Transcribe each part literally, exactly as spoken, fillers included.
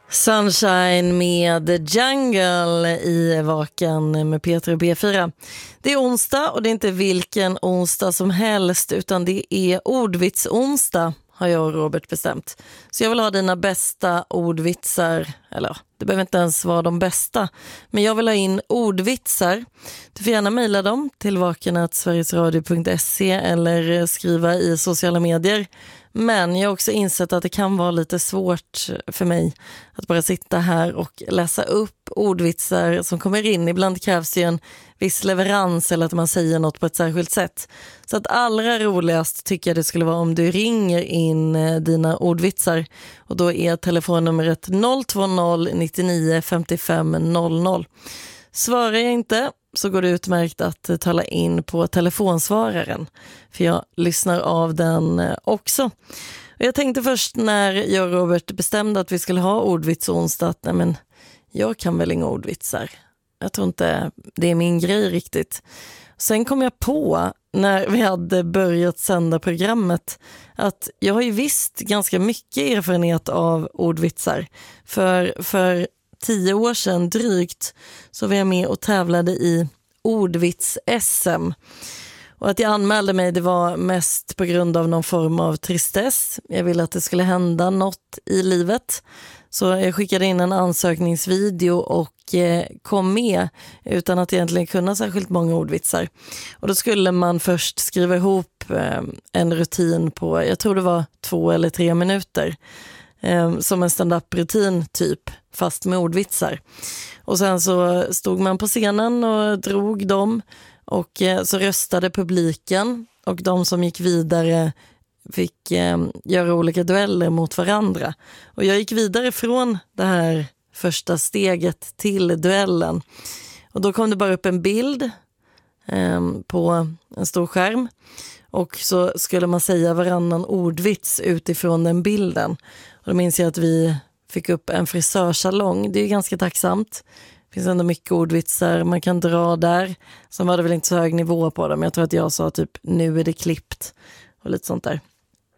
Sunshine med The Jungle i Vaken med Peter och B fyra. Det är onsdag och det är inte vilken onsdag som helst utan det är ordvitsonsdag har jag och Robert bestämt. Så jag vill ha dina bästa ordvitsar, eller det behöver inte ens vara de bästa. Men jag vill ha in ordvitsar. Du får gärna mejla dem till vaken snabel-a sverigesradio punkt se eller skriva i sociala medier. Men jag har också insett att det kan vara lite svårt för mig att bara sitta här och läsa upp ordvitsar som kommer in. Ibland krävs det ju en viss leverans eller att man säger något på ett särskilt sätt. Så att allra roligast tycker jag det skulle vara om du ringer in dina ordvitsar. Och då är telefonnumret noll två noll nittionio femtiofem noll noll. Svarar jag inte så går det utmärkt att tala in på telefonsvararen. För jag lyssnar av den också. Och jag tänkte först när jag och Robert bestämde att vi skulle ha ordvitsonsdag att nej men, jag kan väl inga ordvitsar. Jag tror inte det är min grej riktigt. Sen kom jag på när vi hade börjat sända programmet att jag har ju visst ganska mycket erfarenhet av ordvitsar. För, för tio år sedan drygt så var jag med och tävlade i ordvits-S M. Och att jag anmälde mig det var mest på grund av någon form av tristess. Jag ville att det skulle hända något i livet. Så jag skickade in en ansökningsvideo och eh, kom med utan att egentligen kunna särskilt många ordvitsar. Och då skulle man först skriva ihop eh, en rutin på, jag tror det var två eller tre minuter. Eh, som en stand-up-rutin typ, fast med ordvitsar. Och sen så stod man på scenen och drog dem och eh, så röstade publiken och de som gick vidare fick eh, göra olika dueller mot varandra. Och jag gick vidare från det här första steget till duellen. Och då kom det bara upp en bild eh, på en stor skärm. Och så skulle man säga varannan ordvits utifrån den bilden. Och då minns jag att vi fick upp en frisörsalong. Det är ju ganska tacksamt. Det finns ändå mycket ordvitsar man kan dra där. Som var det väl inte så hög nivå på dem. Jag tror att jag sa typ nu är det klippt. Och lite sånt där.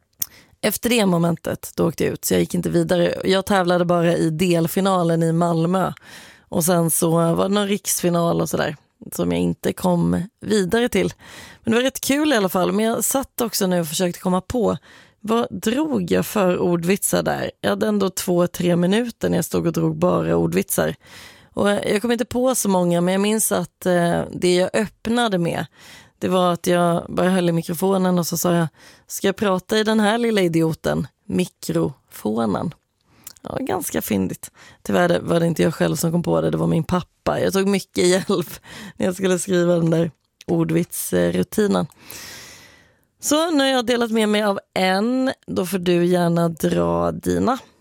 Efter det momentet då åkte jag ut. Så jag gick inte vidare. Jag tävlade bara i delfinalen i Malmö. Och sen så var det någon riksfinal och sådär. Som jag inte kom vidare till. Men det var rätt kul i alla fall. Men jag satt också nu och försökte komma på. Vad drog jag för ordvitsar där? Jag hade ändå två, tre minuter när jag stod och drog bara ordvitsar. Och jag kom inte på så många, men jag minns att eh, det jag öppnade med, det var att jag bara höll i mikrofonen och så sa jag, ska jag prata i den här lilla idioten? Mikrofonen. Ja, ganska fyndigt. Tyvärr var det inte jag själv som kom på det, det var min pappa. Jag tog mycket hjälp när jag skulle skriva den där ordvitsrutinen. Så nu har jag delat med mig av en, då får du gärna dra dina.